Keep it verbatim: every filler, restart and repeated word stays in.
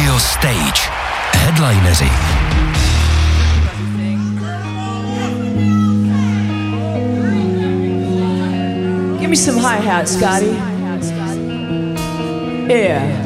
Radio Stage. Headlineři. Give me some hi-hat, Scotty. Yeah.